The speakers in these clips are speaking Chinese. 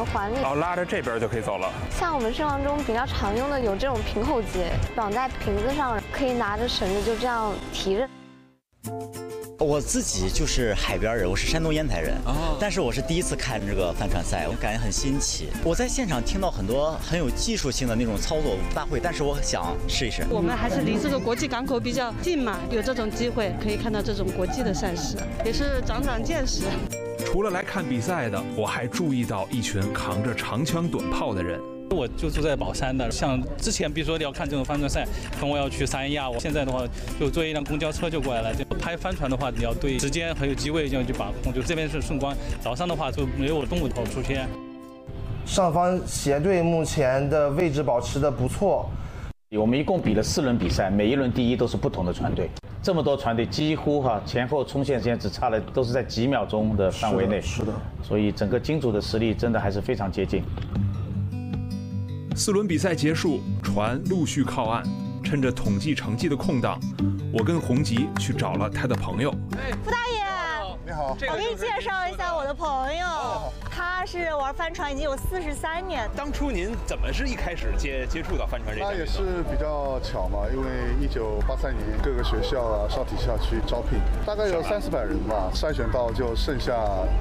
个环里。 拉着这边就可以走了。 像我们盛况中比较常用的有这种平口节，绑在瓶子上，可以拿着绳子就这样提着。 我自己就是海边人，我是山东烟台人，但是我是第一次看这个帆船赛，我感觉很新奇。我在现场听到很多很有技术性的那种操作，我不大会，但是我想试一试。 我们还是离这个国际港口比较近嘛，有这种机会可以看到这种国际的赛事，也是长长见识。 除了来看比赛的，我还注意到一群扛着长枪短炮的人。 我就住在宝山的，像之前比如说要看这种帆船赛，可能我要去三亚，我现在的话就坐一辆公交车就过来了。就拍帆船的话，你要对时间还有机位要去把控。就这边是顺光，早上的话就没有中午头出现。 上方斜队目前的位置保持的不错。 我们一共比了4轮比赛，每一轮第一都是不同的船队。这么多船队几乎前后冲线时间只差了，都是在几秒钟的范围内。 是的。 所以整个金组的实力真的还是非常接近。 4轮比赛结束，船陆续靠岸。趁着统计成绩的空档，我跟洪吉去找了他的朋友。 傅大爷， 你好， 我给你介绍一下我的朋友，他是玩帆船已经有43年。 当初您怎么是一开始接触到帆船这个？ 那也是比较巧嘛，因为1983年各个学校啊、少体校区招聘，大概有300-400人吧，筛选到就剩下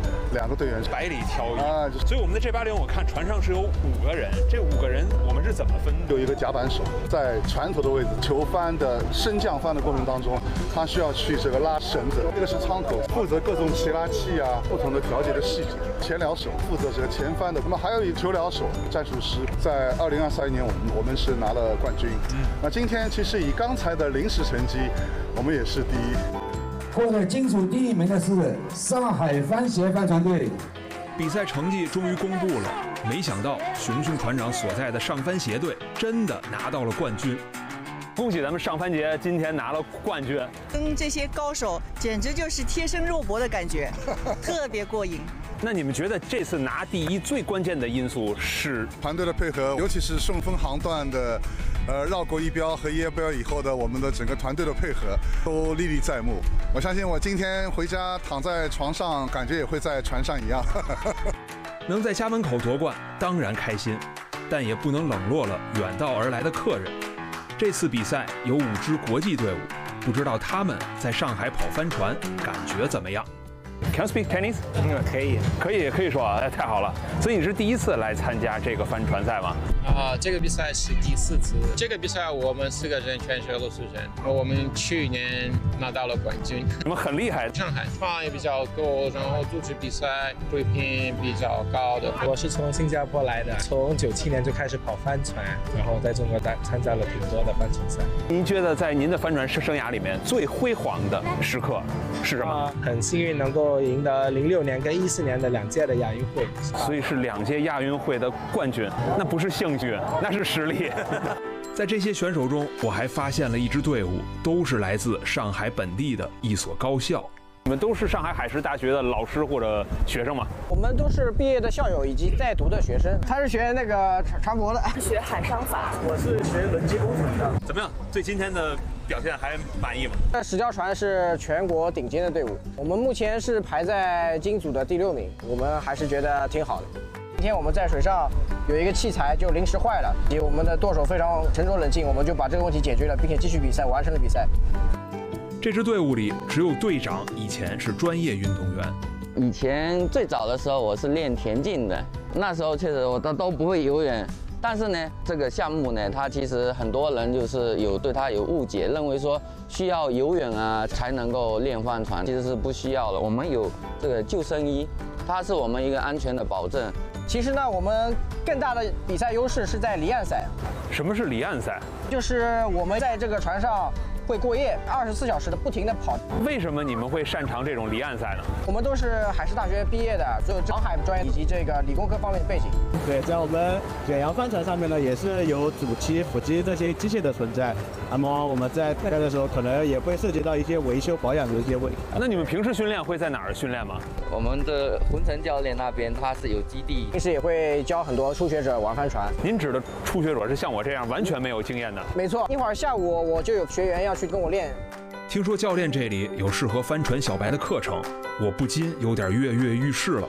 2个队员， 百里挑一啊。所以我们的这8连，我看船上是有5个人，这5个人我们是怎么分？ 有一个甲板手在船头的位置，求帆的升降帆的过程当中，他需要去这个拉绳子，这个是舱口，负责各种齐拉器啊、不同的调节的细节。前僚手负责这个前帆的，那么还有一个求僚手、战术师，在2023年我们是拿了冠军。那今天其实以刚才的临时成绩，我们也是第一。 获得金组第1名的是上海帆协帆船队。 比赛成绩终于公布了，没想到熊熊团长所在的上帆协队真的拿到了冠军。恭喜咱们上帆节今天拿了冠军， 跟这些高手简直就是贴身肉搏的感觉，特别过瘾。 那你们觉得这次拿第1最关键的因素是团队的配合，尤其是顺风航段的绕过一标和一标以后的我们的整个团队的配合都历历在目。我相信我今天回家躺在床上，感觉也会在船上一样。 能在家门口夺冠当然开心，但也不能冷落了远道而来的客人。这次比赛有5支国际队伍，不知道他们在上海跑帆船感觉怎么样。Can you speak Chinese？ 可以说啊，太好了。所以你是第1次来参加这个帆船赛吗？ 这个比赛是第4次。这个比赛我们4个人全是俄罗斯人，我们去年拿到了冠军。 你们很厉害。 上海船也比较多，然后组织比赛水平比较高的。 我是从新加坡来的，从97年就开始跑帆船，然后在中国参加了挺多的帆船赛。 您觉得在您的帆船生涯里面最辉煌的时刻是什么？ 很幸运能够赢得06年跟14年的2届的亚运会， 所以是2届亚运会的冠军，那不是幸运，那是实力。在这些选手中，我还发现了一支队伍，都是来自上海本地的一所高校。你们都是上海海事大学的老师或者学生吗？ 我们都是毕业的校友以及在读的学生。他是学那个船舶的， 学海商法。 我是学轮机工程的。 怎么样？对今天的表现还满意吗？ 这10条船是全国顶尖的队伍，我们目前是排在金组的第6名，我们还是觉得挺好的。今天我们在水上有一个器材就临时坏了，以我们的舵手非常沉着冷静，我们就把这个问题解决了，并且继续比赛，完成了比赛。 这支队伍里只有队长以前是专业运动员。 以前最早的时候我是练田径的，那时候确实我都不会游泳。但是呢，这个项目呢，它其实很多人就是对它有误解，认为说需要游泳啊才能够练帆船，其实是不需要的。我们有这个救生衣，它是我们一个安全的保证。 其实呢，我们更大的比赛优势是在离岸赛。 什么是离岸赛？ 就是我们在这个船上会过夜，24小时的不停的跑。 为什么你们会擅长这种离岸赛呢？ 我们都是海事大学毕业的，就航海专业以及这个理工科方面的背景。 对，在我们远洋帆船上面呢，也是有主机、辅机这些机械的存在。那么我们在开的时候，可能也会涉及到一些维修保养的一些问题。 那你们平时训练会在哪儿训练吗？ 我们的浑成教练那边他是有基地， 平时也会教很多初学者玩帆船。 您指的初学者是像我这样完全没有经验的？ 没错，一会儿下午我就有学员要去跟我练。 听说教练这里有适合帆船小白的课程，我不禁有点跃跃欲试了。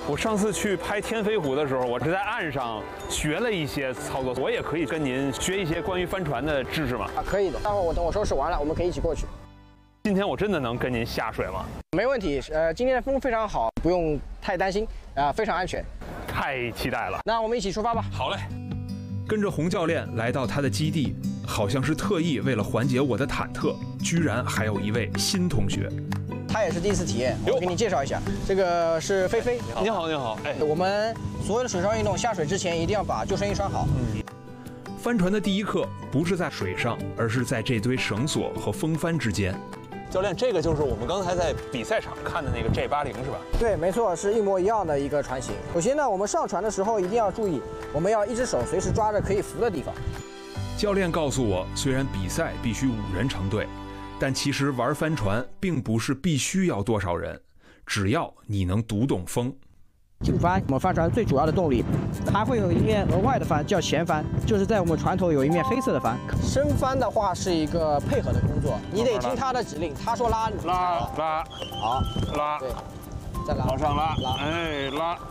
我上次去拍天飞湖的时候，我是在岸上学了一些操作，我也可以跟您学一些关于帆船的知识吗？ 啊，可以的。待会儿等我收拾完了，我们可以一起过去。 今天我真的能跟您下水吗？ 没问题。今天的风非常好，不用太担心，非常安全。 太期待了。 那我们一起出发吧。 好嘞。跟着洪教练来到他的基地，好像是特意为了缓解我的忐忑，居然还有一位新同学。 他也是第一次体验，我给你介绍一下，这个是菲菲。 你好，你好。哎， 我们所有的水上运动下水之前一定要把救生衣穿好。 帆船的第一课不是在水上，而是在这堆绳索和风帆之间。教练，这个就是我们刚才在比赛场看的那个 J80是吧？ 对，没错，是一模一样的一个船型。首先呢，我们上船的时候一定要注意，我们要一只手随时抓着可以扶的地方。 教练告诉我，虽然比赛必须5人成队，但其实玩帆船并不是必须要多少人，只要你能读懂风。 主帆，我们帆船最主要的动力，还会有一面额外的帆叫前帆，就是在我们船头有一面黑色的帆。升帆的话是一个配合的工作，你得听他的指令，他说拉， 拉， 好， 拉， 对，再拉， 往上拉，哎，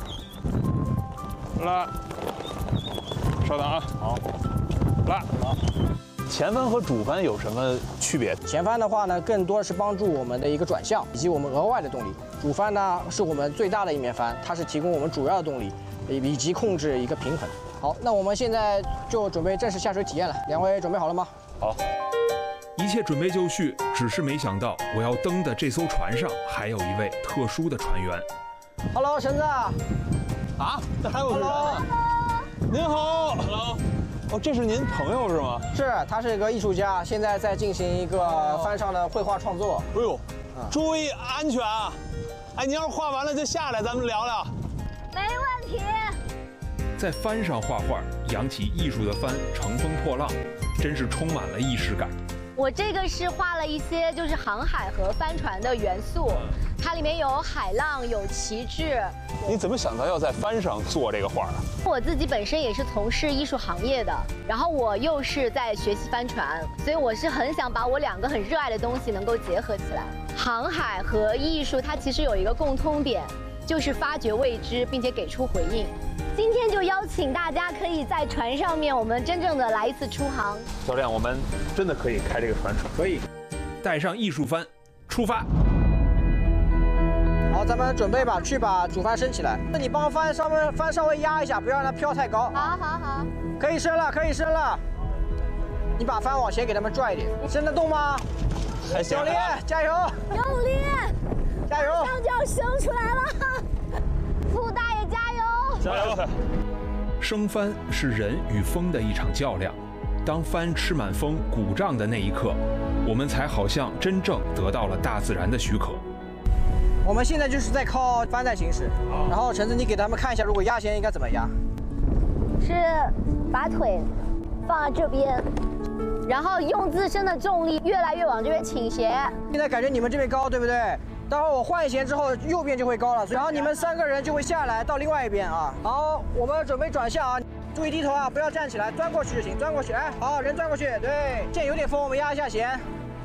拉，稍等啊，好，拉，好。前帆和主帆有什么区别？ 前帆的话呢，更多是帮助我们的一个转向以及我们额外的动力。主帆呢是我们最大的一面帆，它是提供我们主要的动力，以及控制一个平衡。好，那我们现在就准备正式下水体验了。2位准备好了吗？ 好，一切准备就绪，只是没想到我要登的这艘船上还有一位特殊的船员。 Hello， 橙子。 啊，这还有人啊！您好 ，Hello。哦，这是您朋友是吗？ 是，他是一个艺术家，现在在进行一个帆上的绘画创作。 哎呦，注意安全啊！哎，您要是画完了就下来，咱们聊聊。 没问题。 在帆上画画，扬起艺术的帆乘风破浪，真是充满了仪式感。 我这个是画了一些就是航海和帆船的元素，它里面有海浪，有旗帜。 你怎么想到要在帆上做这个画啊？ 我自己本身也是从事艺术行业的，然后我又是在学习帆船，所以我是很想把我2个很热爱的东西能够结合起来。航海和艺术它其实有一个共通点，就是发掘未知并且给出回应。今天就邀请大家可以在船上面，我们真正的来一次出航。 教练，我们真的可以开这个船出？ 可以。 带上艺术帆，出发。 好，咱们准备吧，去把主帆升起来。那你帮帆稍微压一下，不要让它飘太高。 好。 可以升了，可以升了。你把帆往前给他们拽一点，升得动吗？教练，加油！ 用力！ 加油！ 马上就要升出来了，傅大爷加油！ 加油！升帆是人与风的一场较量。当帆吃满风鼓胀的那一刻，我们才好像真正得到了大自然的许可。 我们现在就是在靠帆在行驶，然后橙子，你给他们看一下，如果压弦应该怎么压？ 是把腿放在这边，然后用自身的重力越来越往这边倾斜。 现在感觉你们这边高，对不对？待会儿我换弦之后，右边就会高了，然后你们3个人就会下来到另外一边啊。好，我们准备转向啊，注意低头啊，不要站起来，钻过去就行，钻过去。哎，好，人钻过去，对。现在有点风，我们压一下弦。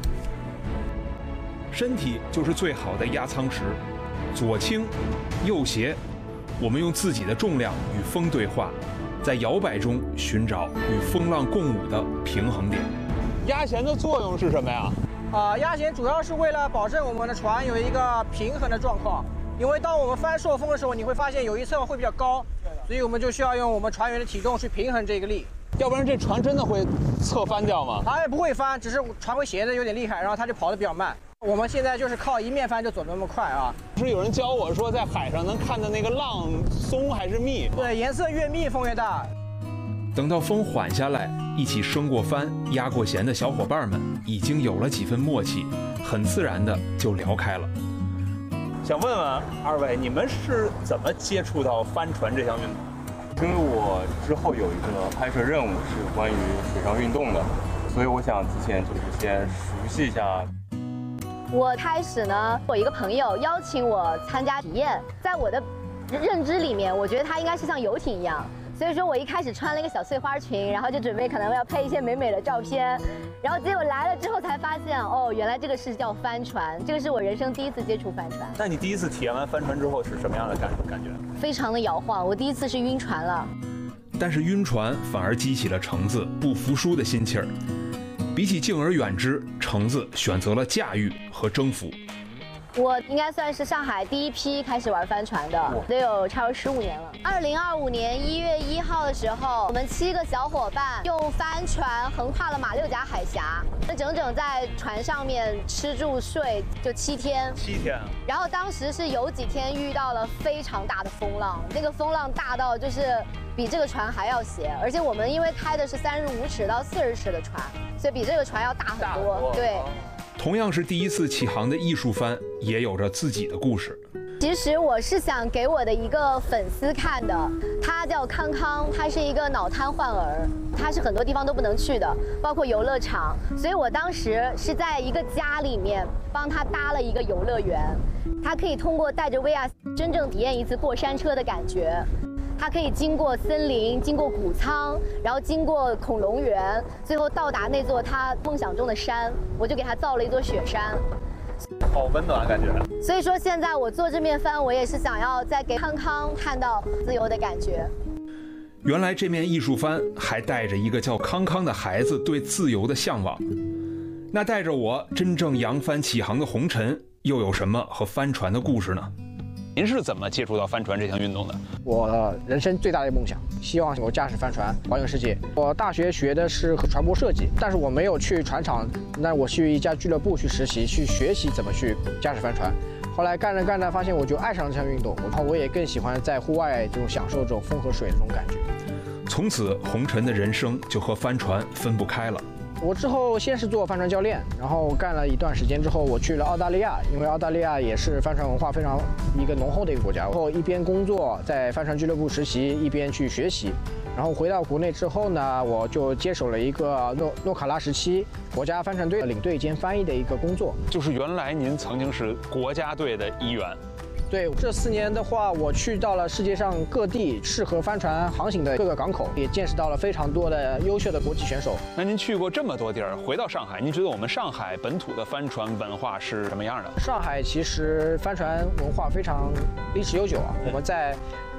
身体就是最好的压舱石，左倾，右斜，我们用自己的重量与风对话，在摇摆中寻找与风浪共舞的平衡点。压弦的作用是什么呀？ 压弦主要是为了保证我们的船有一个平衡的状况，因为当我们帆受风的时候，你会发现有一侧会比较高，所以我们就需要用我们船员的体重去平衡这个力。 要不然这船真的会侧翻掉吗？ 它也不会翻，只是船会斜的有点厉害，然后它就跑得比较慢。我们现在就是靠一面帆就走得那么快啊！ 是有人教我说，在海上能看到那个浪松还是密？ 对，颜色越密风越大。 等到风缓下来，一起升过帆、压过弦的小伙伴们已经有了几分默契，很自然的就聊开了。想问问2位，你们是怎么接触到帆船这项运动？ 因为我之后有一个拍摄任务是关于水上运动的，所以我想之前就是先熟悉一下。 我开始呢，我一个朋友邀请我参加体验，在我的认知里面，我觉得它应该是像游艇一样， 所以说我一开始穿了一个小碎花裙，然后就准备可能要拍一些美美的照片，然后结果来了之后才发现，哦，原来这个是叫帆船，这个是我人生第一次接触帆船。 那你第一次体验完帆船之后是什么样的感觉？ 非常的摇晃，我第一次是晕船了。 但是晕船反而激起了橙子不服输的心气儿。比起敬而远之，橙子选择了驾驭和征服。 我应该算是上海第一批开始玩帆船的，得有差不多15年了。2025年1月1号的时候，我们7个小伙伴用帆船横跨了马六甲海峡，那整整在船上面吃住睡就7天。 7天。 然后当时是有几天遇到了非常大的风浪，那个风浪大到就是比这个船还要斜，而且我们因为开的是35尺到40尺的船，所以比这个船要大很多。对。 同样是第一次起航的艺术帆，也有着自己的故事。 其实我是想给我的一个粉丝看的，他叫康康，他是一个脑瘫患儿，他是很多地方都不能去的，包括游乐场。所以我当时是在一个家里面帮他搭了一个游乐园，他可以通过带着 VR 真正体验一次过山车的感觉。它可以经过森林，经过谷仓，然后经过恐龙园，最后到达那座他梦想中的山。我就给他造了一座雪山， 好温暖感觉。 所以说现在我做这面帆，我也是想要再给康康看到自由的感觉。 原来这面艺术帆还带着一个叫康康的孩子对自由的向往。那带着我真正扬帆起航的红尘，又有什么和帆船的故事呢？您是怎么接触到帆船这项运动的？ 我人生最大的梦想，希望我驾驶帆船环游世界。我大学学的是船舶设计，但是我没有去船厂，那我去一家俱乐部去实习，去学习怎么去驾驶帆船。后来干着干着，发现我就爱上了这项运动，然后我也更喜欢在户外这种享受这种风和水的这种感觉。 从此，红尘的人生就和帆船分不开了。 我之后先是做帆船教练，然后干了一段时间之后，我去了澳大利亚，因为澳大利亚也是帆船文化非常一个浓厚的一个国家。然后一边工作在帆船俱乐部实习，一边去学习。然后回到国内之后呢，我就接手了一个诺卡拉17国家帆船队的领队兼翻译的一个工作。 就是原来您曾经是国家队的一员。 对，这4年的话，我去到了世界上各地适合帆船航行的各个港口，也见识到了非常多的优秀的国际选手。 那您去过这么多地儿，回到上海，您觉得我们上海本土的帆船文化是什么样的？ 上海其实帆船文化非常历史悠久啊。我们在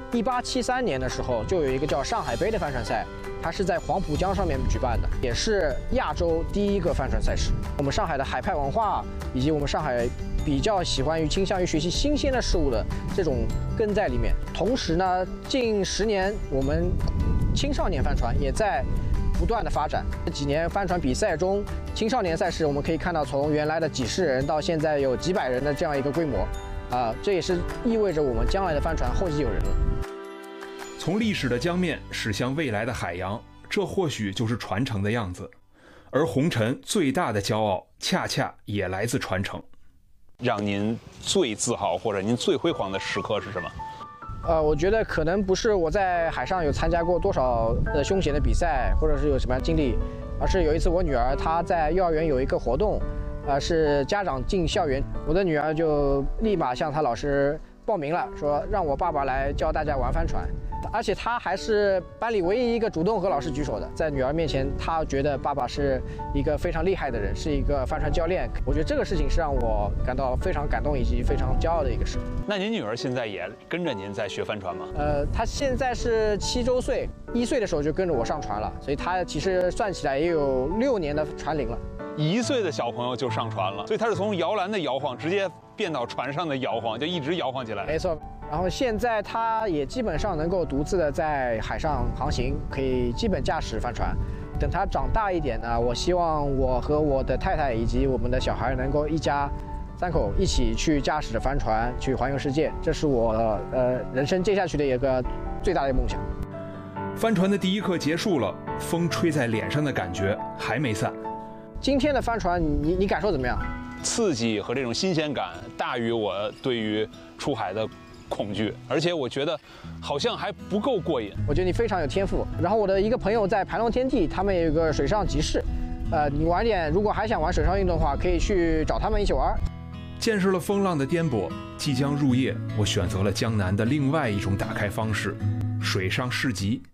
1873年的时候就有一个叫上海杯的帆船赛，它是在黄浦江上面举办的，也是亚洲第一个帆船赛事。我们上海的海派文化以及我们上海比较喜欢于倾向于学习新鲜的事物的这种根在里面。同时呢，近10年我们青少年帆船也在不断的发展。这几年帆船比赛中，青少年赛事我们可以看到从原来的几十人到现在有几百人的这样一个规模，这也是意味着我们将来的帆船后继有人了。 从历史的江面驶向未来的海洋，这或许就是传承的样子。而红尘最大的骄傲，恰恰也来自传承。让您最自豪或者您最辉煌的时刻是什么？ 我觉得可能不是我在海上有参加过多少的凶险的比赛，或者是有什么经历，而是有一次我女儿她在幼儿园有一个活动，是家长进校园，我的女儿就立马向她老师报名了，说让我爸爸来教大家玩帆船。而且他还是班里唯一一个主动和老师举手的，在女儿面前，他觉得爸爸是一个非常厉害的人，是一个帆船教练。我觉得这个事情是让我感到非常感动以及非常骄傲的一个事。 那您女儿现在也跟着您在学帆船吗？ 她现在是7周岁，1岁的时候就跟着我上船了，所以她其实算起来也有6年的船龄了。 1岁的小朋友就上船了，所以他是从摇篮的摇晃直接变到船上的摇晃，就一直摇晃起来。 没错。然后现在他也基本上能够独自的在海上航行，可以基本驾驶帆船。等他长大一点呢，我希望我和我的太太以及我们的小孩能够一家3口一起去驾驶着帆船去环游世界，这是我人生接下去的一个最大的梦想。 帆船的第一课结束了，风吹在脸上的感觉还没散。 今天的帆船你感受怎么样？ 刺激和这种新鲜感大于我对于出海的恐惧，而且我觉得好像还不够过瘾。 我觉得你非常有天赋。然后我的一个朋友在盘龙天地，他们有一个水上集市，你晚点如果还想玩水上运动的话，可以去找他们一起玩。 见识了风浪的颠簸，即将入夜，我选择了江南的另外一种打开方式——水上市集。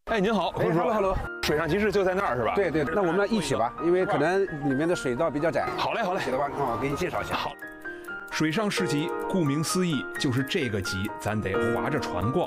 哎，您好， 哎，hello， 水上集市就在那儿是吧？ 对对，那我们一起吧，因为可能里面的水道比较窄。 好嘞，好嘞， 的话，我给你介绍一下。 好，水上市集，顾名思义，就是这个集，咱得划着船逛。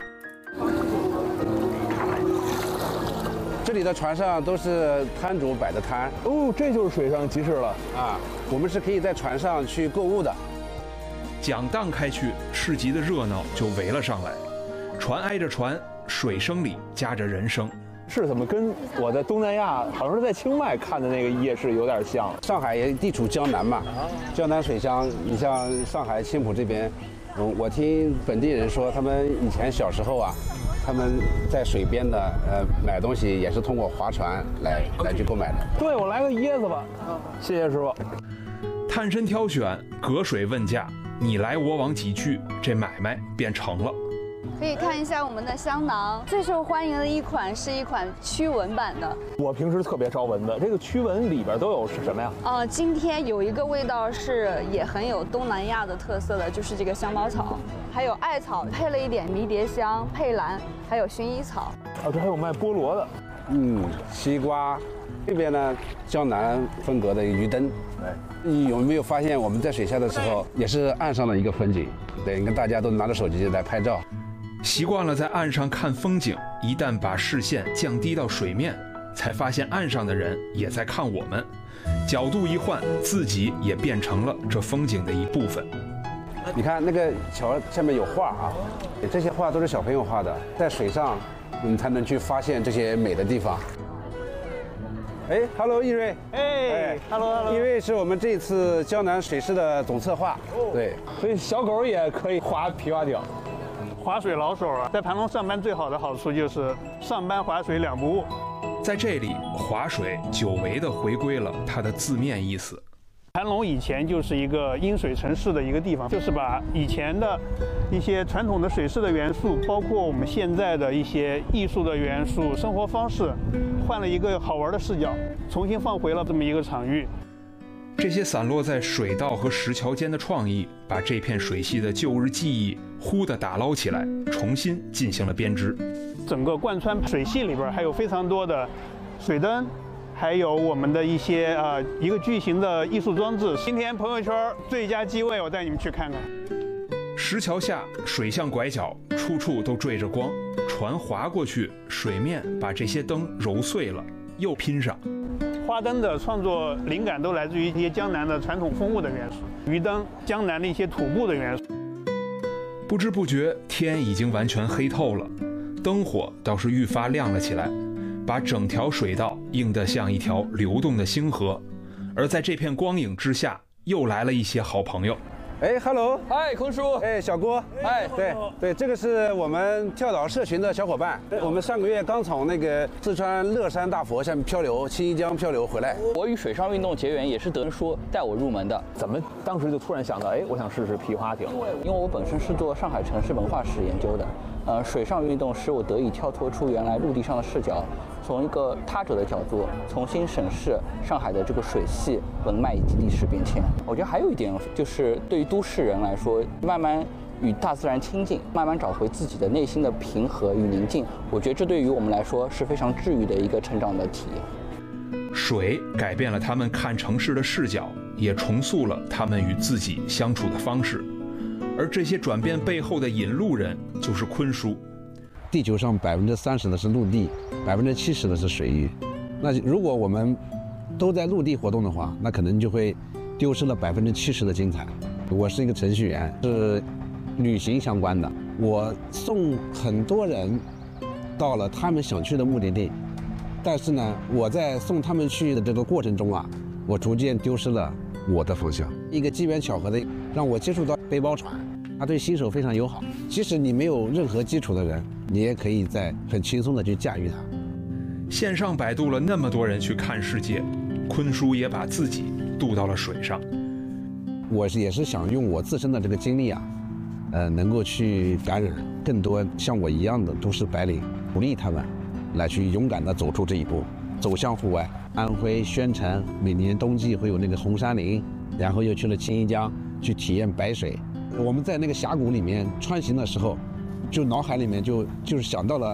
这里的船上都是摊主摆的摊。 哦，这就是水上集市了啊！我们是可以在船上去购物的。 讲档开去，市集的热闹就围了上来，船挨着船，水声里夹着人声。 是怎么跟我在东南亚，好像是在清迈看的那个夜市有点像？ 上海也地处江南嘛，江南水乡，你像上海青浦这边，我听本地人说，他们以前小时候啊，他们在水边的买东西也是通过划船来去购买的。 对，我来个椰子吧，谢谢师傅。 探身挑选，隔水问价，你来我往几句，这买卖便成了。 可以看一下我们的香囊，最受欢迎的一款是一款驱蚊版的。 我平时特别招蚊子，这个驱蚊里边都有是什么呀？ 今天有一个味道是也很有东南亚的特色的，就是这个香茅草，还有艾草，配了一点迷迭香、佩兰，还有薰衣草。 这还有卖菠萝的， 西瓜。这边呢，江南风格的鱼灯。你有没有发现我们在水下的时候，也是岸上的一个风景？对，你看大家都拿着手机来拍照。 习惯了在岸上看风景，一旦把视线降低到水面，才发现岸上的人也在看我们。角度一换，自己也变成了这风景的一部分。 你看那个桥下面有画啊，这些画都是小朋友画的，在水上你才能去发现这些美的地方。哎 ，Hello， 易瑞。 哎 ，Hello， 易瑞是我们这次江南水师的总策划。对， 所以小狗也可以划皮划艇。 划水老手啊，在盘龙上班最好的好处就是上班划水两不误。 在这里，划水久违地回归了它的字面意思。 盘龙以前就是一个因水成市的一个地方，就是把以前的一些传统的水师的元素，包括我们现在的一些艺术的元素、生活方式，换了一个好玩的视角，重新放回了这么一个场域。 这些散落在水道和石桥间的创意，把这片水系的旧日记忆忽地打捞起来，重新进行了编织。 整个贯穿水系里边还有非常多的水灯。还有我们的一些一个巨型的艺术装置。今天朋友圈最佳机位，我带你们去看看。 石桥下水巷拐角，处处都缀着光，船划过去，水面把这些灯揉碎了，又拼上。 花灯的创作灵感都来自于一些江南的传统风物的元素，鱼灯、江南的一些土布的元素。 不知不觉，天已经完全黑透了，灯火倒是愈发亮了起来。把整条水道映得像一条流动的星河，而在这片光影之下，又来了一些好朋友。 哎 ，Hello， 嗨，坤叔， 哎，小郭， 哎， 对，这个是我们跳岛社群的小伙伴。我们上个月刚从那个四川乐山大佛下面漂流，青衣江漂流回来。 我与水上运动结缘也是德仁叔带我入门的。 怎么当时就突然想到，我想试试皮划艇？ 因为我本身是做上海城市文化史研究的。水上运动使我得以跳脱出原来陆地上的视角，从一个他者的角度重新审视上海的这个水系文脉以及历史变迁。我觉得还有一点就是对于都市人来说，慢慢与大自然亲近，慢慢找回自己的内心的平和与宁静，我觉得这对于我们来说是非常治愈的一个成长的体验。 水改变了他们看城市的视角，也重塑了他们与自己相处的方式。而这些转变背后的引路人就是坤叔。 地球上30%的是陆地，70%的是水域。那如果我们都在陆地活动的话，那可能就会丢失了70%的精彩。我是一个程序员，是旅行相关的，我送很多人到了他们想去的目的地，但是呢，我在送他们去的这个过程中啊，我逐渐丢失了我的方向。一个机缘巧合的，让我接触到背包船，它对新手非常友好。即使你没有任何基础的人，你也可以很轻松的去驾驭它。 线上摆渡了那么多人去看世界，坤叔也把自己渡到了水上。 我也是想用我自身的这个经历啊，能够去感染更多像我一样的都市白领，鼓励他们来去勇敢地走出这一步，走向户外。安徽宣城每年冬季会有那个红杉林，然后又去了青衣江去体验白水。我们在那个峡谷里面穿行的时候，就脑海里面就是想到了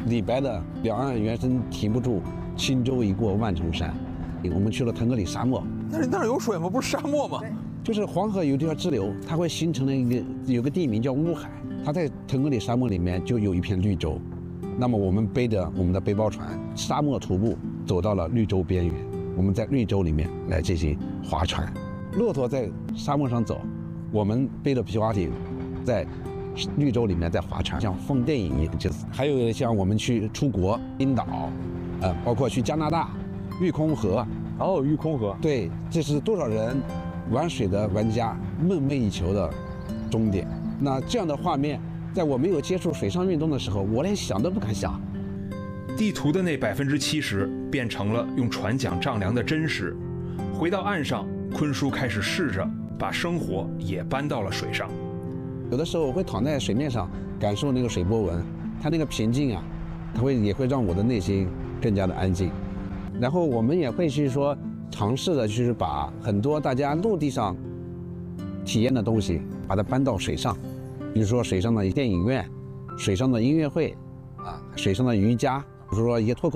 李白的“两岸猿声啼不住，轻舟已过万重山”。我们去了腾格里沙漠， 那儿有水吗？不是沙漠吗？ 就是黄河有一条支流，它会形成了有个地名叫乌海，它在腾格里沙漠里面就有一片绿洲。那么我们背着我们的背包船，沙漠徒步走到了绿洲边缘，我们在绿洲里面来进行划船。骆驼在沙漠上走，我们背着皮划艇在绿洲里面在划船，像放电影一样。就是还有像我们去出国，冰岛，包括去加拿大。玉空河， 玉空河， 对，这是多少人玩水的玩家梦寐以求的终点。那这样的画面，在我没有接触水上运动的时候，我连想都不敢想。 地图的那70%变成了用船桨丈量的真实。回到岸上，坤叔开始试着把生活也搬到了水上。 有的时候我会躺在水面上，感受那个水波纹，它那个平静啊，也会让我的内心更加的安静。然后我们也会去说尝试的，就是把很多大家陆地上体验的东西，把它搬到水上，比如说水上的电影院、水上的音乐会，水上的瑜伽，比如说一些脱口